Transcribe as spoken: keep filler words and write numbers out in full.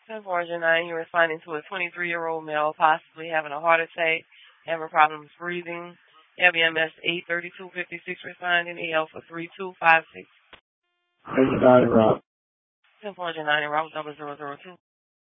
ten four nine, you're responding to a twenty-three-year-old male possibly having a heart attack, having problems breathing. L B M S eight thirty-two fifty-six responding, A L for three two five six. Thank you, Route. ten four nine, route number zero zero two.